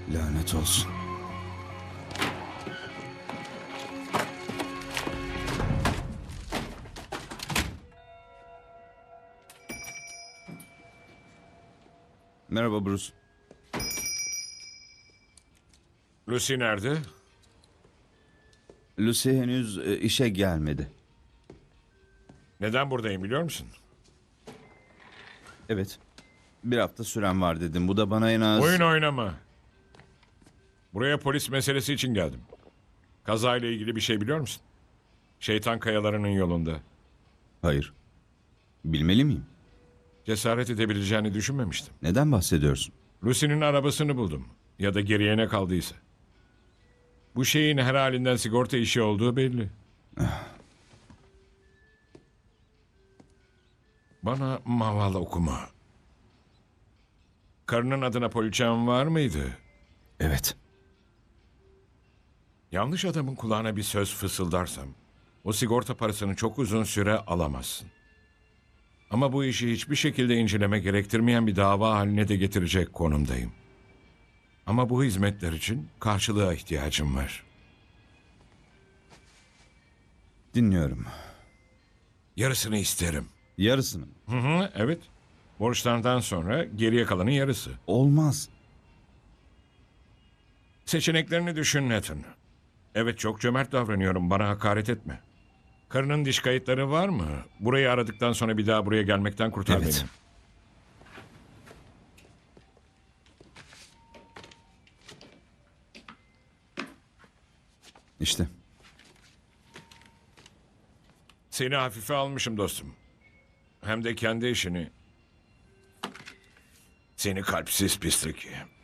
Lanet olsun. Merhaba Bruce. Lucy nerede? Lucy henüz işe gelmedi. Neden buradayım biliyor musun? Evet. Bir hafta süren var dedim. Bu da bana en az... Oyun oynama. Buraya polis meselesi için geldim. Kazayla ilgili bir şey biliyor musun? Şeytan kayalarının yolunda. Hayır. Bilmeli miyim? Cesaret edebileceğini düşünmemiştim. Neden bahsediyorsun? Lucy'nin arabasını buldum. Ya da geriye ne kaldıysa. Bu şeyin her halinden sigorta işi olduğu belli. Bana maval okuma. Karının adına poliçem var mıydı? Evet. Yanlış adamın kulağına bir söz fısıldarsam, o sigorta parasını çok uzun süre alamazsın. Ama bu işi hiçbir şekilde inceleme gerektirmeyen bir dava haline de getirecek konumdayım. Ama bu hizmetler için karşılığa ihtiyacım var. Dinliyorum. Yarısını isterim. Yarısını. Hı hı, evet. Borçlardan sonra geriye kalanın yarısı. Olmaz. Seçeneklerini düşün Nathan. Evet, çok cömert davranıyorum, bana hakaret etme. Karının diş kayıtları var mı? Burayı aradıktan sonra bir daha buraya gelmekten kurtar Evet. beni. İşte. Seni hafife almışım dostum. Hem de kendi işini. Seni kalpsiz pislik.